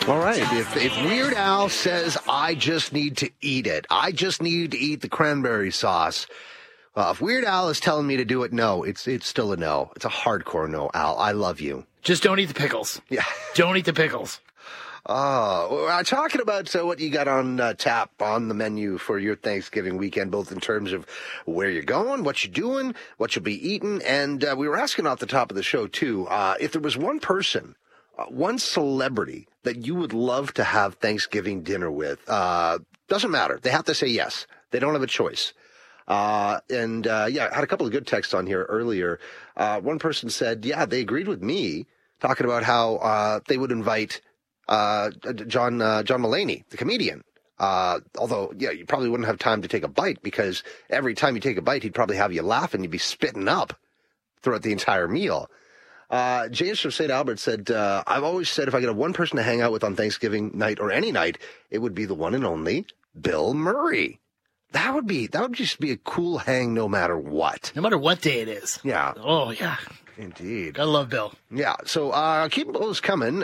All right. If Weird Al says, I just need to eat it, I just need to eat the cranberry sauce. If Weird Al is telling me to do it, no, it's still a no. It's a hardcore no, Al. I love you. Just don't eat the pickles. Yeah. Don't eat the pickles. Talking about what you got on tap on the menu for your Thanksgiving weekend, both in terms of where you're going, what you're doing, what you'll be eating. And we were asking off the top of the show, too, if there was one person, one celebrity that you would love to have Thanksgiving dinner with. Doesn't matter. They have to say yes. They don't have a choice. I had a couple of good texts on here earlier. One person said, yeah, they agreed with me, talking about how they would invite John Mulaney, the comedian. Although, you probably wouldn't have time to take a bite, because every time you take a bite, he'd probably have you laughing. You'd be spitting up throughout the entire meal. James from St. Albert said, I've always said if I could have one person to hang out with on Thanksgiving night or any night, it would be the one and only Bill Murray. That would just be a cool hang no matter what. No matter what day it is. Yeah. Oh, yeah. Indeed. I love Bill. Yeah. So keep those coming.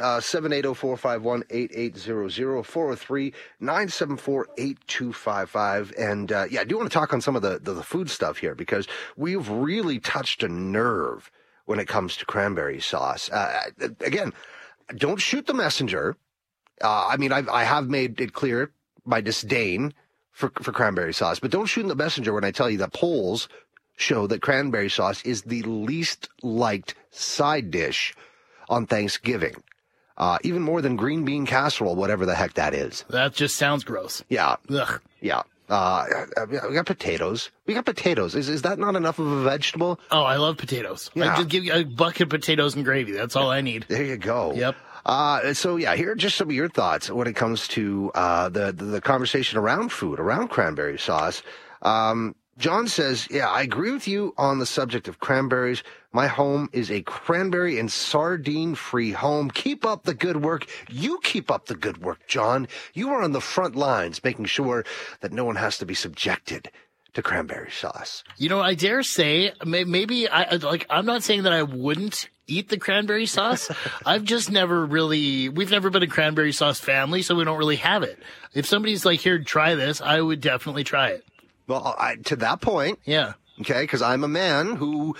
780-451-8800, 403-974-8255. And I do want to talk on some of the food stuff here, because we've really touched a nerve when it comes to cranberry sauce. Again, don't shoot the messenger. I have made it clear my disdain for cranberry sauce, but don't shoot in the messenger when I tell you that polls show that cranberry sauce is the least liked side dish on Thanksgiving. Even more than green bean casserole, whatever the heck that is. That just sounds gross. Yeah. Ugh. Yeah. We got potatoes. Is that not enough of a vegetable? Oh, I love potatoes. Yeah. I just give you a bucket of potatoes and gravy. That's all I need. There you go. Yep. Here are just some of your thoughts when it comes to the conversation around food, around cranberry sauce. John says, I agree with you on the subject of cranberries. My home is a cranberry and sardine-free home. Keep up the good work. You keep up the good work, John. You are on the front lines, making sure that no one has to be subjected to cranberry sauce. I dare say, maybe I'm not saying that I wouldn't eat the cranberry sauce. we've never been a cranberry sauce family, so we don't really have it. If somebody's like, here, try this, I would definitely try it. Well, to that point, yeah, okay, because I'm a man who,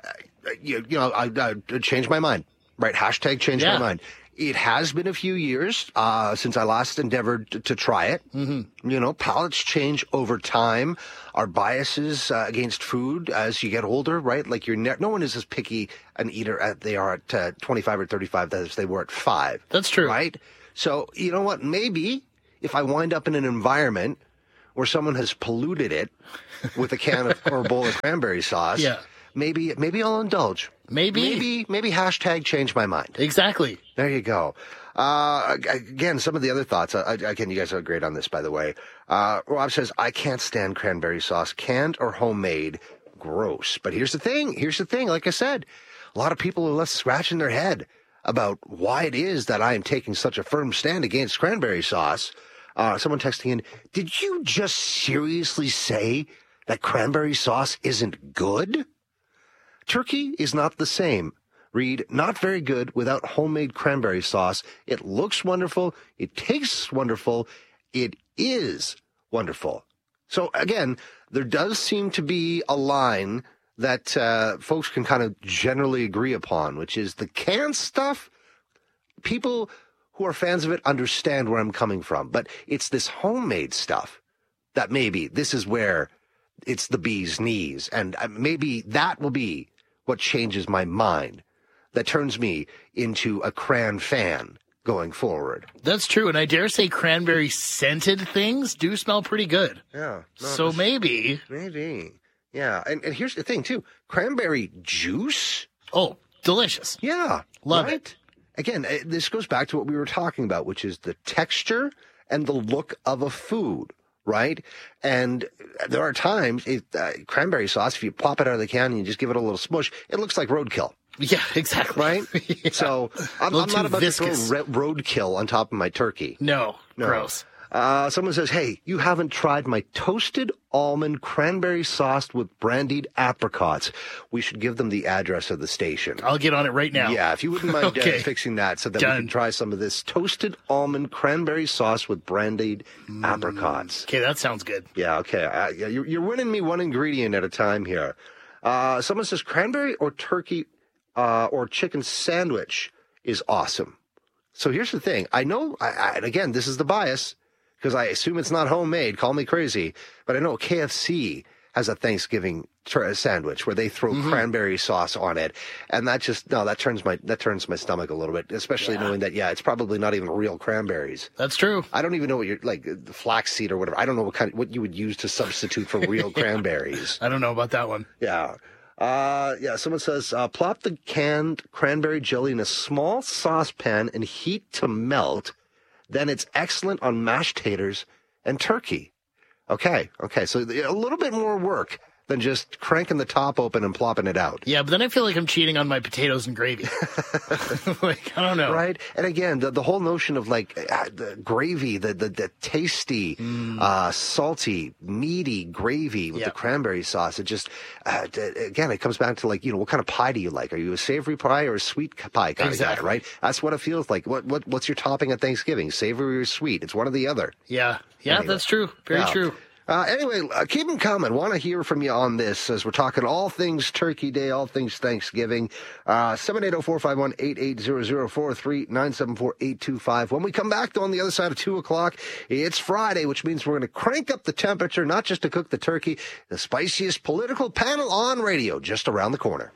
I changed my mind, right? Hashtag changed my mind. It has been a few years since I last endeavored to try it. Mm-hmm. Palates change over time. Our biases against food as you get older, right? Like no one is as picky an eater as they are at 25 or 35 as they were at 5. That's true, right? So you know what? Maybe if I wind up in an environment where someone has polluted it with a can of or a bowl of cranberry sauce, maybe I'll indulge. Maybe hashtag change my mind. Exactly. There you go. Again, some of the other thoughts. Again, you guys are great on this, by the way. Rob says, I can't stand cranberry sauce, canned or homemade. Gross. But here's the thing. Like I said, a lot of people are left scratching their head about why it is that I am taking such a firm stand against cranberry sauce. Someone texting in, did you just seriously say that cranberry sauce isn't good? Turkey is not the same. Read, not very good without homemade cranberry sauce. It looks wonderful. It tastes wonderful. It is wonderful. So again, there does seem to be a line that folks can kind of generally agree upon, which is the canned stuff. People who are fans of it understand where I'm coming from, but it's this homemade stuff that maybe this is where it's the bee's knees, and maybe that will be what changes my mind, that turns me into a cran fan going forward. That's true, and I dare say cranberry scented things do smell pretty good. Yeah. No, so maybe. Yeah, and here's the thing, too. Cranberry juice? Oh, delicious. Yeah. Love it. Again, this goes back to what we were talking about, which is the texture and the look of a food, right? And there are times, cranberry sauce, if you pop it out of the can and you just give it a little smush, it looks like roadkill. Yeah, exactly. Right? Yeah. So I'm not about viscous. to throw roadkill on top of my turkey. No. Gross. Someone says, hey, you haven't tried my toasted almond cranberry sauce with brandied apricots. We should give them the address of the station. I'll get on it right now. Yeah, if you wouldn't mind Okay. fixing that so that Done. we can try some of this toasted almond cranberry sauce with brandied apricots. Okay, that sounds good. Yeah, okay. Yeah, you're winning me one ingredient at a time here. Someone says cranberry or turkey or chicken sandwich is awesome. So here's the thing. I know, and again, this is the bias, because I assume it's not homemade. Call me crazy. But I know KFC has a Thanksgiving sandwich where they throw cranberry sauce on it. And that turns my stomach a little bit, especially knowing that, it's probably not even real cranberries. That's true. I don't even know what you're, like, the flaxseed or whatever. I don't know what you would use to substitute for real cranberries. I don't know about that one. Yeah. Someone says, plop the canned cranberry jelly in a small saucepan and heat to melt. Then it's excellent on mashed taters and turkey. Okay. So a little bit more work than just cranking the top open and plopping it out. Yeah, but then I feel like I'm cheating on my potatoes and gravy. Like, I don't know. Right? And again, the whole notion of like the gravy, the tasty, salty, meaty gravy with the cranberry sauce, it just, again, it comes back to like, what kind of pie do you like? Are you a savory pie or a sweet pie kind of guy, right? That's what it feels like. What's your topping at Thanksgiving? Savory or sweet? It's one or the other. Yeah, Anyway. That's true. Very true. Anyway, keep them coming. Want to hear from you on this as we're talking all things Turkey Day, all things Thanksgiving. 780-451-8800-43-974-825. When we come back, though, on the other side of 2 o'clock, it's Friday, which means we're going to crank up the temperature, not just to cook the turkey, the spiciest political panel on radio just around the corner.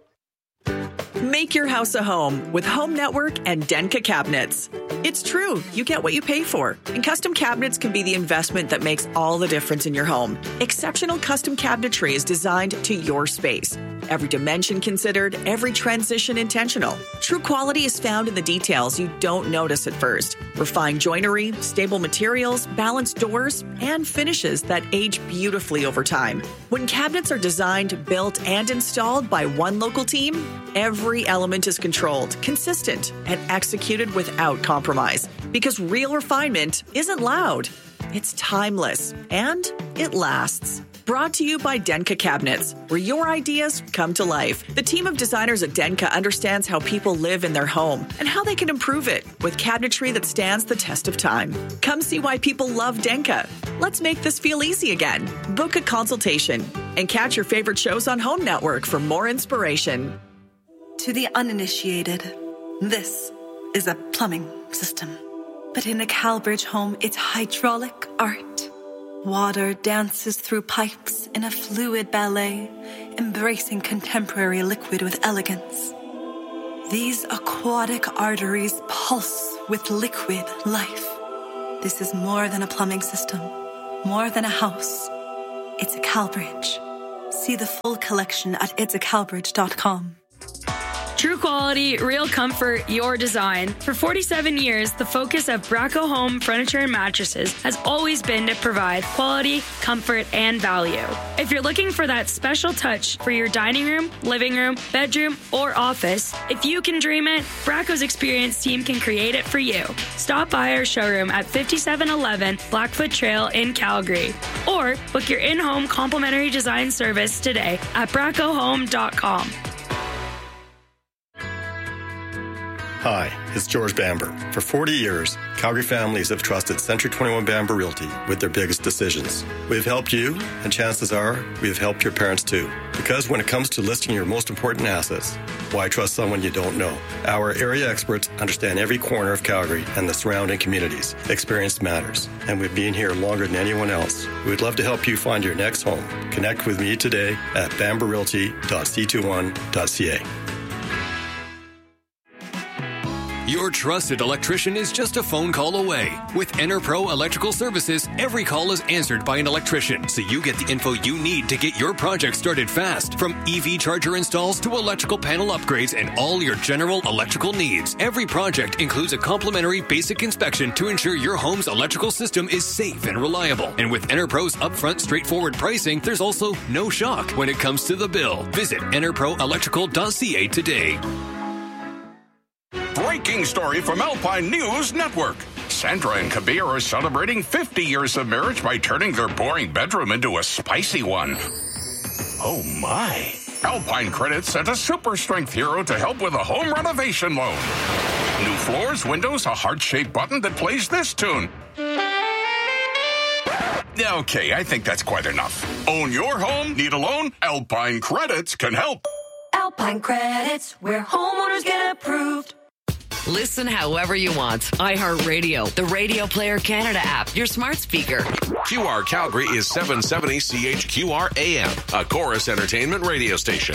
Make your house a home with Home Network and Denka cabinets. It's true, you get what you pay for. And custom cabinets can be the investment that makes all the difference in your home. Exceptional custom cabinetry is designed to your space. Every dimension considered, every transition intentional. True quality is found in the details you don't notice at first. Refined joinery, stable materials, balanced doors, and finishes that age beautifully over time. When cabinets are designed, built, and installed by one local team, every element is controlled, consistent, and executed without compromise. Because real refinement isn't loud. It's timeless, and it lasts. Brought to you by Denka Cabinets, where your ideas come to life. The team of designers at Denka understands how people live in their home and how they can improve it with cabinetry that stands the test of time. Come see why people love Denka. Let's make this feel easy again. Book a consultation and catch your favorite shows on Home Network for more inspiration. To the uninitiated, this is a plumbing system. But in a CalBridge home, it's hydraulic art. Water dances through pipes in a fluid ballet, embracing contemporary liquid with elegance. These aquatic arteries pulse with liquid life. This is more than a plumbing system, more than a house. It's a CalBridge. See the full collection at itsacalbridge.com. True quality, real comfort, your design. For 47 years, the focus of Braco Home Furniture and Mattresses has always been to provide quality, comfort, and value. If you're looking for that special touch for your dining room, living room, bedroom, or office, if you can dream it, Braco's experienced team can create it for you. Stop by our showroom at 5711 Blackfoot Trail in Calgary, or book your in-home complimentary design service today at bracohome.com. Hi, it's George Bamber. For 40 years, Calgary families have trusted Century 21 Bamber Realty with their biggest decisions. We have helped you, and chances are we have helped your parents too. Because when it comes to listing your most important assets, why trust someone you don't know? Our area experts understand every corner of Calgary and the surrounding communities. Experience matters, and we've been here longer than anyone else. We would love to help you find your next home. Connect with me today at bamberrealty.c21.ca. Your trusted electrician is just a phone call away. With EnerPro Electrical Services, every call is answered by an electrician, so you get the info you need to get your project started fast. From EV charger installs to electrical panel upgrades and all your general electrical needs. Every project includes a complimentary basic inspection to ensure your home's electrical system is safe and reliable. And with EnerPro's upfront, straightforward pricing, there's also no shock when it comes to the bill. Visit enerproelectrical.ca today. Breaking story from Alpine News Network. Sandra and Kabir are celebrating 50 years of marriage by turning their boring bedroom into a spicy one. Oh, my. Alpine Credit sent a super strength hero to help with a home renovation loan. New floors, windows, a heart-shaped button that plays this tune. Okay, I think that's quite enough. Own your home? Need a loan? Alpine Credits can help. Alpine Credits, where homeowners get approved. Listen however you want. iHeartRadio, the Radio Player Canada app, your smart speaker. QR Calgary is 770 CHQR AM, a Chorus Entertainment radio station.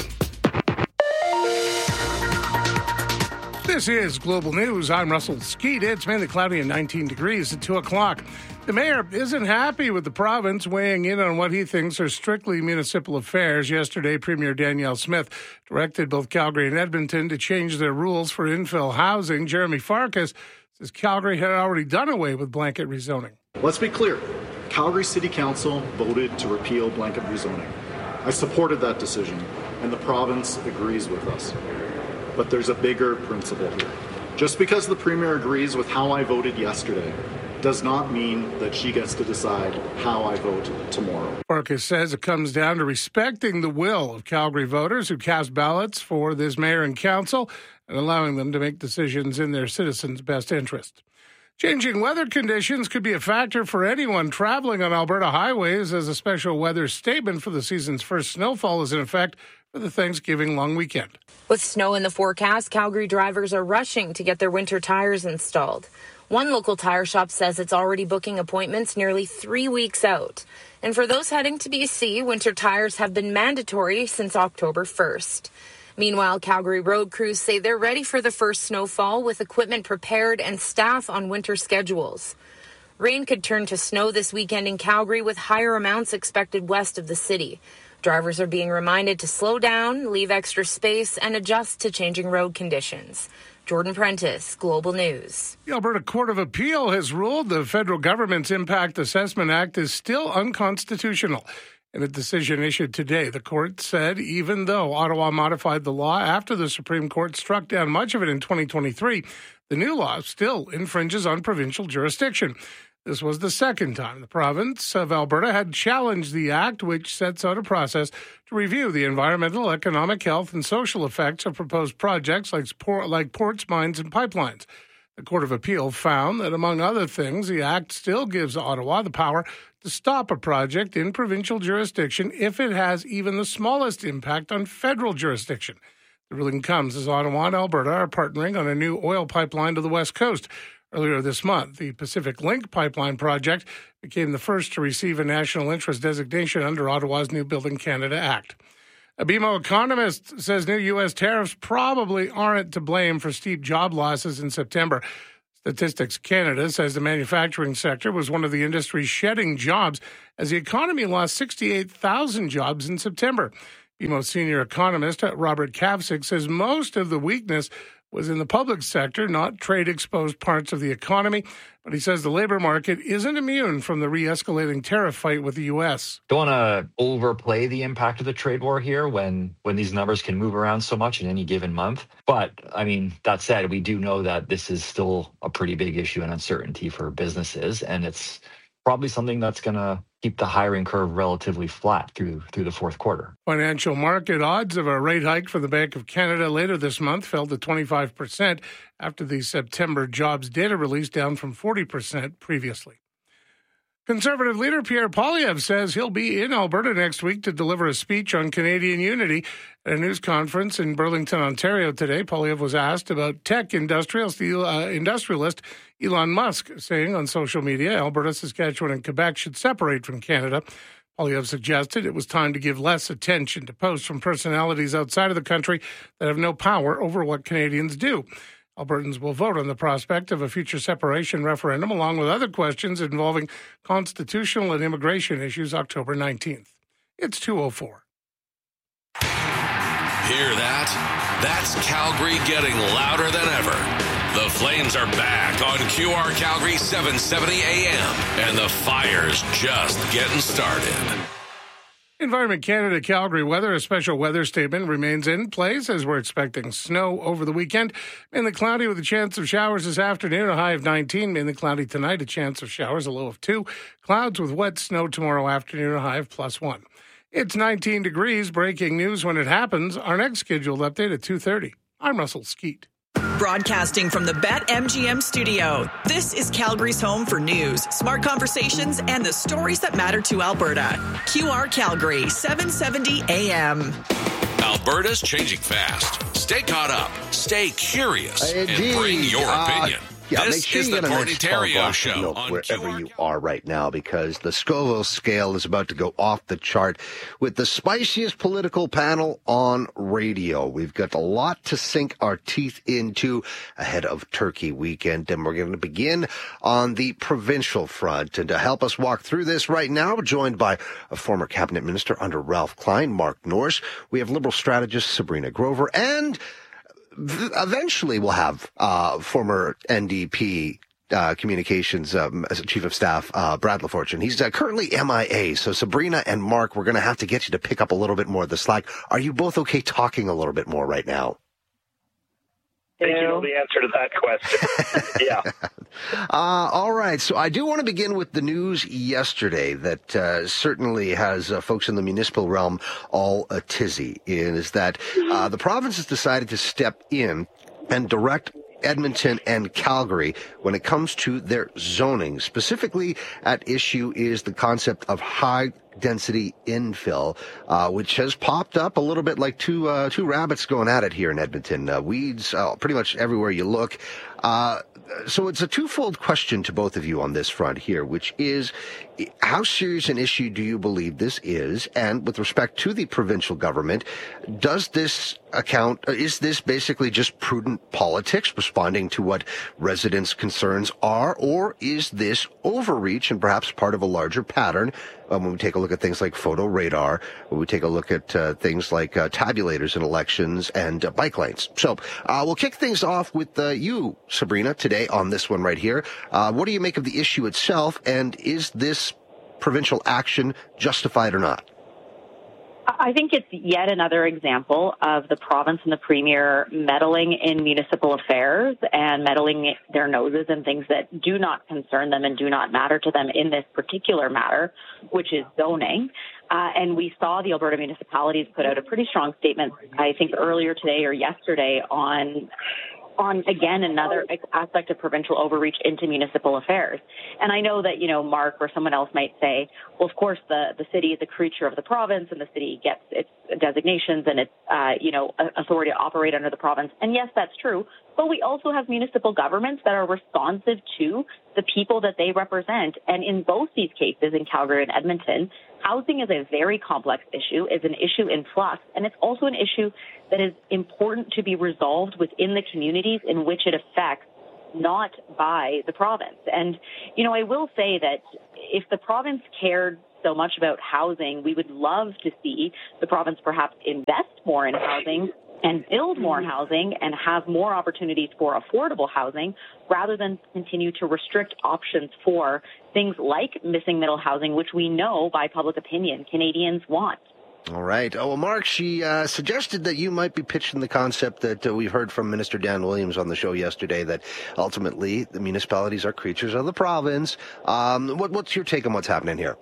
This is Global News. I'm Russell Skeet. It's mainly cloudy and 19 degrees at 2 o'clock. The mayor isn't happy with the province weighing in on what he thinks are strictly municipal affairs. Yesterday, Premier Danielle Smith directed both Calgary and Edmonton to change their rules for infill housing. Jeremy Farkas says Calgary had already done away with blanket rezoning. Let's be clear. Calgary City Council voted to repeal blanket rezoning. I supported that decision, and the province agrees with us. But there's a bigger principle here. Just because the Premier agrees with how I voted yesterday does not mean that she gets to decide how I vote tomorrow. Farkas says it comes down to respecting the will of Calgary voters who cast ballots for this mayor and council and allowing them to make decisions in their citizens' best interest. Changing weather conditions could be a factor for anyone traveling on Alberta highways as a special weather statement for the season's first snowfall is in effect for the Thanksgiving long weekend. With snow in the forecast, Calgary drivers are rushing to get their winter tires installed. One local tire shop says it's already booking appointments nearly 3 weeks out. And for those heading to BC, winter tires have been mandatory since October 1st. Meanwhile, Calgary road crews say they're ready for the first snowfall with equipment prepared and staff on winter schedules. Rain could turn to snow this weekend in Calgary with higher amounts expected west of the city. Drivers are being reminded to slow down, leave extra space, and adjust to changing road conditions. Jordan Prentice, Global News. The Alberta Court of Appeal has ruled the federal government's Impact Assessment Act is still unconstitutional. In a decision issued today, the court said even though Ottawa modified the law after the Supreme Court struck down much of it in 2023, the new law still infringes on provincial jurisdiction. This was the second time the province of Alberta had challenged the act, which sets out a process to review the environmental, economic, health, and social effects of proposed projects like ports, mines, and pipelines. The Court of Appeal found that, among other things, the act still gives Ottawa the power to stop a project in provincial jurisdiction if it has even the smallest impact on federal jurisdiction. The ruling comes as Ottawa and Alberta are partnering on a new oil pipeline to the West Coast. Earlier this month, the Pacific Link pipeline project became the first to receive a national interest designation under Ottawa's new Building Canada Act. A BMO economist says new U.S. tariffs probably aren't to blame for steep job losses in September. Statistics Canada says the manufacturing sector was one of the industries shedding jobs as the economy lost 68,000 jobs in September. BMO senior economist Robert Kavcik says most of the weakness was in the public sector, not trade-exposed parts of the economy. But he says the labor market isn't immune from the re-escalating tariff fight with the U.S. Don't want to overplay the impact of the trade war here when these numbers can move around so much in any given month. But, I mean, that said, we do know that this is still a pretty big issue and uncertainty for businesses, and it's probably something that's going to keep the hiring curve relatively flat through the fourth quarter. Financial market odds of a rate hike from the Bank of Canada later this month fell to 25% after the September jobs data release, down from 40% previously. Conservative leader Pierre Poilievre says he'll be in Alberta next week to deliver a speech on Canadian unity. At a news conference in Burlington, Ontario today, Poilievre was asked about tech industrialist Elon Musk, saying on social media Alberta, Saskatchewan, and Quebec should separate from Canada. Poilievre suggested it was time to give less attention to posts from personalities outside of the country that have no power over what Canadians do. Albertans will vote on the prospect of a future separation referendum, along with other questions involving constitutional and immigration issues, October 19th. It's 2:04. Hear that? That's Calgary getting louder than ever. The Flames are back on QR Calgary 770 AM, and the fire's just getting started. Environment Canada Calgary weather, a special weather statement remains in place as we're expecting snow over the weekend. Mainly cloudy with a chance of showers this afternoon, a high of 19. Mainly cloudy tonight, a chance of showers, a low of 2. Clouds with wet snow tomorrow afternoon, a high of +1. It's 19 degrees. Breaking news when it happens. Our next scheduled update at 2:30. I'm Russell Skeet. Broadcasting from the BetMGM studio, this is Calgary's home for news, smart conversations, and the stories that matter to Alberta. QR Calgary, 770 AM. Alberta's changing fast. Stay caught up, stay curious, and bring your opinion. Yeah, this make sure is you the get a nice tall Portario glass of Show milk on wherever you are right now, because the Scoville scale is about to go off the chart with the spiciest political panel on radio. We've got a lot to sink our teeth into ahead of Turkey weekend, and we're going to begin on the provincial front. And to help us walk through this right now, joined by a former cabinet minister under Ralph Klein, Mark Norris, we have Liberal strategist Sabrina Grover, and eventually we'll have former NDP communications as chief of staff, Brad LaFortune. He's currently MIA. So Sabrina and Mark, we're going to have to get you to pick up a little bit more of the slack. Are you both okay talking a little bit more right now? I think you know the answer to that question. Yeah. All right. So I do want to begin with the news yesterday that certainly has folks in the municipal realm all a tizzy, is that the province has decided to step in and direct Edmonton and Calgary when it comes to their zoning. Specifically at issue is the concept of high density infill, which has popped up a little bit like two rabbits going at it here in Edmonton. Weeds pretty much everywhere you look. So it's a twofold question to both of you on this front here, which is, how serious an issue do you believe this is? And with respect to the provincial government, does this is this basically just prudent politics responding to what residents' concerns are, or is this overreach and perhaps part of a larger pattern when we take a look at things like photo radar, when we take a look at things like tabulators in elections and bike lanes? So we'll kick things off with you, Sabrina, today on this one right here. What do you make of the issue itself, and is this provincial action justified or not? I think it's yet another example of the province and the premier meddling in municipal affairs and meddling their noses in things that do not concern them and do not matter to them in this particular matter, which is zoning. And we saw the Alberta municipalities put out a pretty strong statement, I think earlier today or yesterday, on again, another aspect of provincial overreach into municipal affairs. And I know that, Mark or someone else might say, well, of course, the city is a creature of the province and the city gets its designations and its, authority to operate under the province. And yes, that's true. But we also have municipal governments that are responsive to the people that they represent. And in both these cases, in Calgary and Edmonton, housing is a very complex issue, is an issue in flux, and it's also an issue that is important to be resolved within the communities in which it affects, not by the province. And, I will say that if the province cared so much about housing, we would love to see the province perhaps invest more in housing and build more housing and have more opportunities for affordable housing rather than continue to restrict options for things like missing middle housing, which we know by public opinion Canadians want. All right. Oh, well, Mark, she suggested that you might be pitching the concept that we've heard from Minister Dan Williams on the show yesterday, that ultimately the municipalities are creatures of the province. What's your take on what's happening here?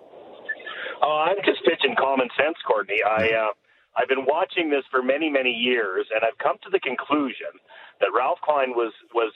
I'm just pitching common sense, Courtney. I've been watching this for many, many years, and I've come to the conclusion that Ralph Klein was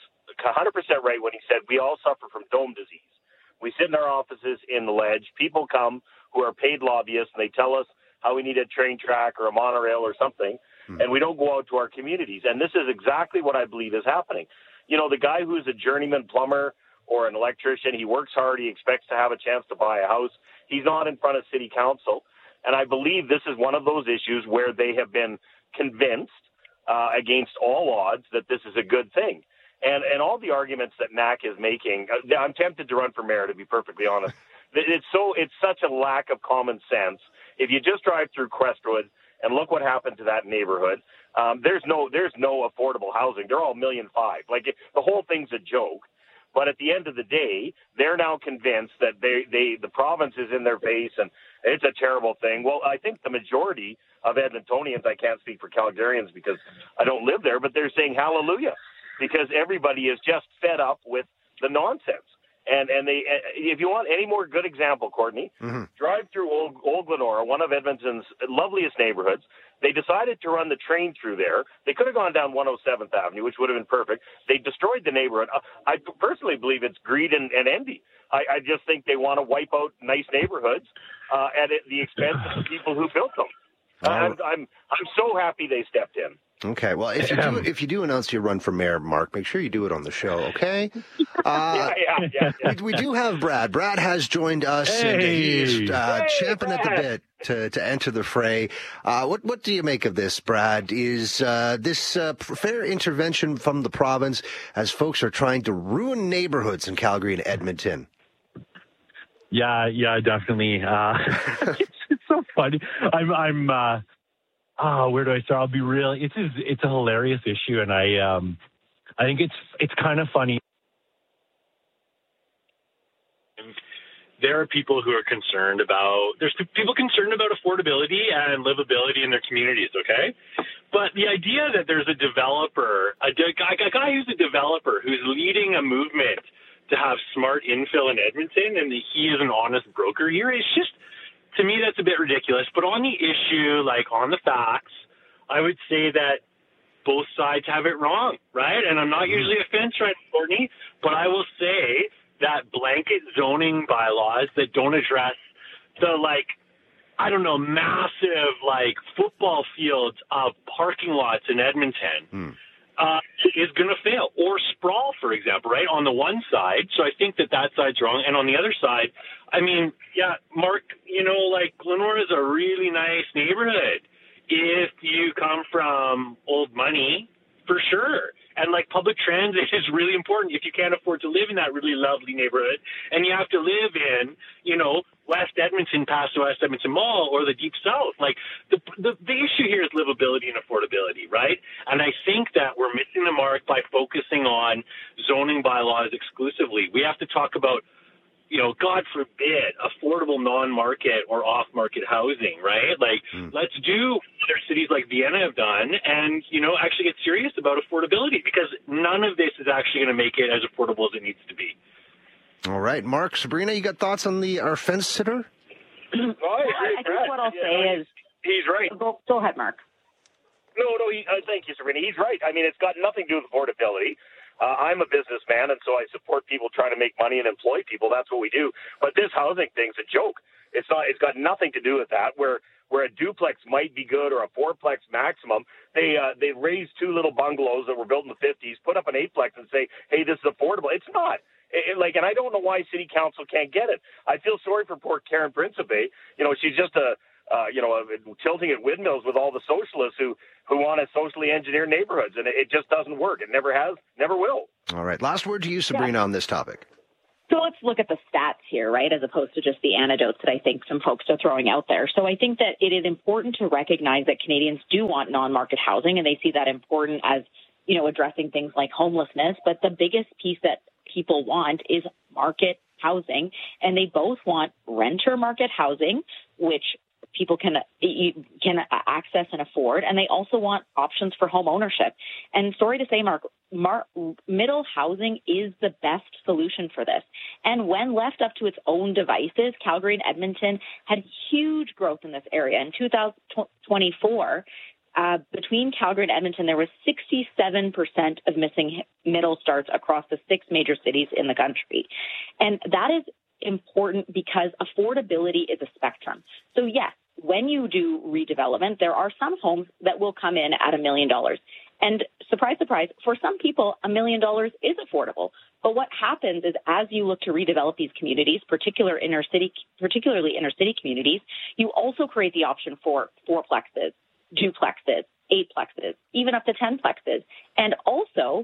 100% right when he said we all suffer from dome disease. We sit in our offices in the ledge. People come who are paid lobbyists, and they tell us how we need a train track or a monorail or something, and we don't go out to our communities. And this is exactly what I believe is happening. The guy who's a journeyman plumber or an electrician, he works hard, he expects to have a chance to buy a house. He's not in front of city council. And I believe this is one of those issues where they have been convinced against all odds that this is a good thing. And all the arguments that NAC is making, I'm tempted to run for mayor, to be perfectly honest. It's such a lack of common sense. If you just drive through Crestwood and look what happened to that neighborhood, there's no affordable housing. They're all $1.5 million. Like, the whole thing's a joke. But at the end of the day, they're now convinced that the province is in their face and it's a terrible thing. Well, I think the majority of Edmontonians, I can't speak for Calgarians because I don't live there, but they're saying hallelujah because everybody is just fed up with the nonsense. And they, if you want any more good example, Courtney, drive through Old Glenora, one of Edmonton's loveliest neighborhoods. They decided to run the train through there. They could have gone down 107th Avenue, which would have been perfect. They destroyed the neighborhood. I personally believe it's greed and envy. I just think they want to wipe out nice neighborhoods at the expense of the people who built them. I'm so happy they stepped in. Okay, well, if you do announce your run for mayor, Mark, make sure you do it on the show, okay? Yeah. We do have Brad. Brad has joined us, and he is champing at the bit to enter the fray. What do you make of this, Brad? Is this fair intervention from the province as folks are trying to ruin neighborhoods in Calgary and Edmonton? Yeah, definitely. It's so funny. Where do I start? I'll be real. It's a hilarious issue, and I think it's kind of funny. There are people who are concerned about. There's people concerned about affordability and livability in their communities. Okay, but the idea that there's a developer, a guy who's a developer who's leading a movement to have smart infill in Edmonton, and that he is an honest broker here, is just. To me, that's a bit ridiculous. But on the issue, like on the facts, I would say that both sides have it wrong, right? And I'm not usually a fence rider, Courtney, but I will say that blanket zoning bylaws that don't address the, massive, football fields of parking lots in Edmonton is going to fail. Or sprawl, for example, right, on the one side. So I think that side's wrong. And on the other side, Mark, Glenora is a really nice neighborhood if you come from old money, for sure. And, public transit is really important if you can't afford to live in that really lovely neighborhood. And you have to live in, West Edmonton past the West Edmonton Mall or the Deep South. The issue here is livability and affordability, right? And I think that we're missing the mark by focusing on zoning bylaws exclusively. We have to talk about, God forbid, affordable non-market or off-market housing, right? Let's do what other cities like Vienna have done and, actually get serious about affordability because none of this is actually going to make it as affordable as it needs to be. All right. Mark, Sabrina, you got thoughts on our fence sitter? I think what I'll say is... He's right. Go ahead, Mark. No, thank you, Sabrina. He's right. I mean, it's got nothing to do with affordability. I'm a businessman, and so I support people trying to make money and employ people. That's what we do. But this housing thing's a joke. It's not. It's got nothing to do with that. Where a duplex might be good or a fourplex maximum, they raise two little bungalows that were built in the 50s, put up an eightplex, and say, hey, this is affordable. It's not. And I don't know why City Council can't get it. I feel sorry for poor Karen Principe. She's just tilting at windmills with all the socialists who want to socially engineer neighborhoods, and it just doesn't work. It never has, never will. All right. Last word to you, Sabrina, on this topic. So let's look at the stats here, right, as opposed to just the anecdotes that I think some folks are throwing out there. So I think that it is important to recognize that Canadians do want non-market housing, and they see that important as, addressing things like homelessness. But the biggest piece that people want is market housing, and they both want renter market housing, which people can access and afford, and they also want options for home ownership. And sorry to say, Mark, middle housing is the best solution for this. And when left up to its own devices, Calgary and Edmonton had huge growth in this area. In 2024, between Calgary and Edmonton, there was 67% of missing middle starts across the 6 major cities in the country. And that is important because affordability is a spectrum. So yes, when you do redevelopment, there are some homes that will come in at $1 million. And surprise, surprise, for some people, $1 million is affordable. But what happens is as you look to redevelop these communities, particularly inner city communities, you also create the option for fourplexes, duplexes, eightplexes, even up to 10plexes, and also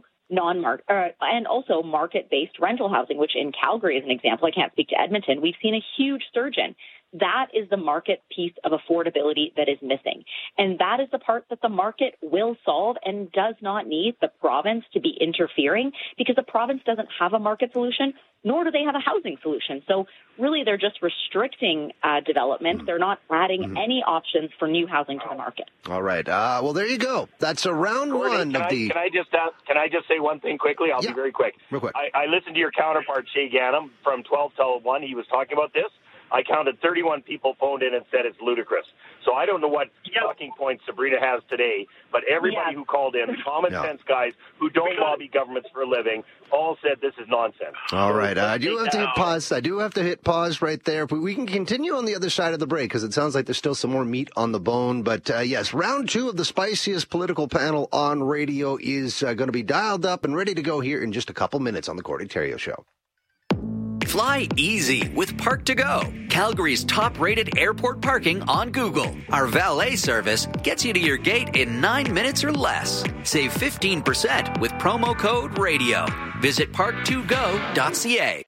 market-based rental housing, which in Calgary, as an example, I can't speak to Edmonton, we've seen a huge surge in. That is the market piece of affordability that is missing. And that is the part that the market will solve and does not need the province to be interfering, because the province doesn't have a market solution, nor do they have a housing solution. So really, they're just restricting development. They're not adding any options for new housing to the market. All right. Well, there you go. That's a round one of the... Can I just say one thing quickly? I'll be very quick. Real quick. I listened to your counterpart, Shay Gannam, from 12 till 1. He was talking about this. I counted 31 people phoned in and said it's ludicrous. So I don't know what talking points Sabrina has today, but everybody who called in, common sense guys who don't lobby governments for a living, all said this is nonsense. All right. I do have to hit pause. I do have to hit pause right there. But we can continue on the other side of the break because it sounds like there's still some more meat on the bone. But yes, round 2 of the spiciest political panel on radio is going to be dialed up and ready to go here in just a couple minutes on the Corey Terrio Show. Fly easy with Park2Go, Calgary's top-rated airport parking on Google. Our valet service gets you to your gate in 9 minutes or less. Save 15% with promo code RADIO. Visit park2go.ca.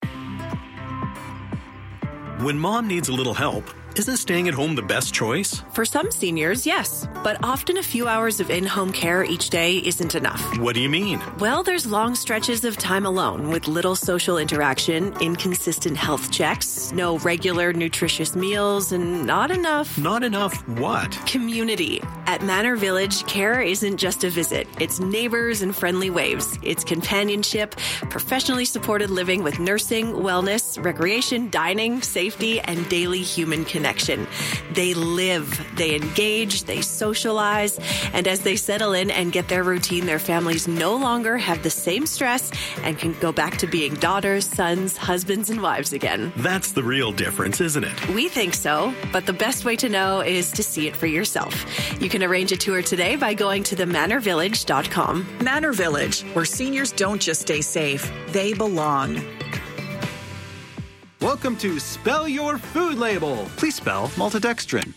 When mom needs a little help, isn't staying at home the best choice? For some seniors, yes. But often a few hours of in-home care each day isn't enough. What do you mean? Well, there's long stretches of time alone with little social interaction, inconsistent health checks, no regular nutritious meals, and not enough... Not enough what? Community. At Manor Village, care isn't just a visit. It's neighbors and friendly waves. It's companionship, professionally supported living with nursing, wellness, recreation, dining, safety, and daily human connection. They live, they engage, they socialize, and as they settle in and get their routine, their families no longer have the same stress and can go back to being daughters, sons, husbands, and wives again. That's the real difference, isn't it? We think so, but the best way to know is to see it for yourself. You can arrange a tour today by going to themanorvillage.com. Manor Village, where seniors don't just stay safe, they belong. Welcome to Spell Your Food Label. Please spell maltodextrin.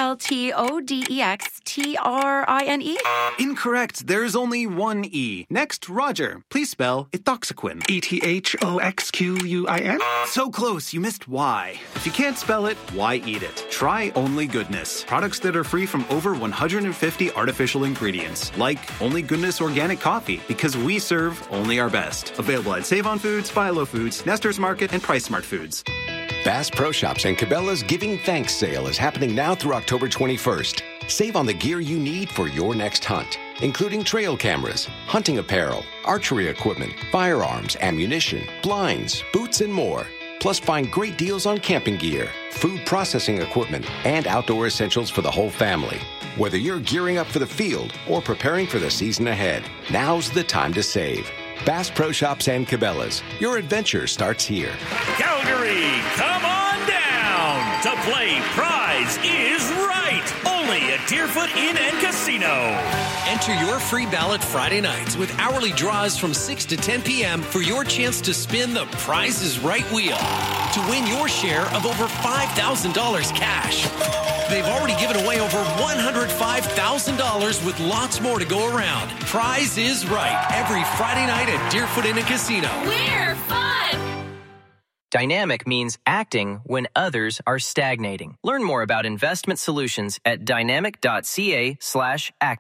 MALTODEXTRINE? Incorrect. There's only one E. Next, Roger. Please spell ethoxyquin. ETHOXQUIN? So close, you missed Y. If you can't spell it, why eat it? Try Only Goodness. Products that are free from over 150 artificial ingredients, like Only Goodness Organic Coffee, because we serve only our best. Available at Save On Foods, Philo Foods, Nestor's Market, and Price Smart Foods. Bass Pro Shops and Cabela's Giving Thanks sale is happening now through October 21st. Save on the gear you need for your next hunt, including trail cameras, hunting apparel, archery equipment, firearms, ammunition, blinds, boots, and more. Plus, find great deals on camping gear, food processing equipment, and outdoor essentials for the whole family. Whether you're gearing up for the field or preparing for the season ahead, now's the time to save. Bass Pro Shops and Cabela's. Your adventure starts here. Calgary, come on down to play Prize is Right. Only at Deerfoot Inn and Casino. Enter your free ballot Friday nights with hourly draws from 6 to 10 p.m. for your chance to spin the Prize is Right wheel to win your share of over $5,000 cash. They've already given away over $105,000 with lots more to go around. Prize is Right every Friday night at Deerfoot Inn and Casino. We're fun! Dynamic means acting when others are stagnating. Learn more about investment solutions at dynamic.ca/acting.